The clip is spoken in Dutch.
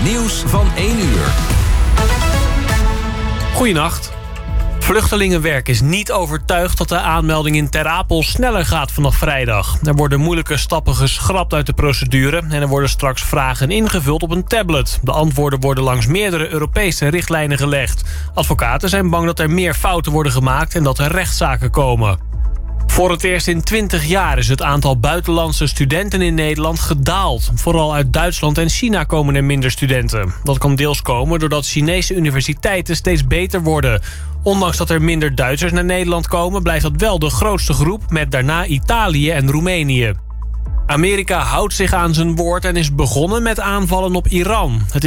Nieuws van 1 uur. Goedenacht. Vluchtelingenwerk is niet overtuigd dat de aanmelding in Ter Apel sneller gaat vanaf vrijdag. Er worden moeilijke stappen geschrapt uit de procedure en er worden straks vragen ingevuld op een tablet. De antwoorden worden langs meerdere Europese richtlijnen gelegd. Advocaten zijn bang dat er meer fouten worden gemaakt en dat er rechtszaken komen. Voor het eerst in 20 jaar is het aantal buitenlandse studenten in Nederland gedaald. Vooral uit Duitsland en China komen er minder studenten. Dat kan deels komen doordat Chinese universiteiten steeds beter worden. Ondanks dat er minder Duitsers naar Nederland komen, blijft dat wel de grootste groep, met daarna Italië en Roemenië. Amerika houdt zich aan zijn woord en is begonnen met aanvallen op Iran. Het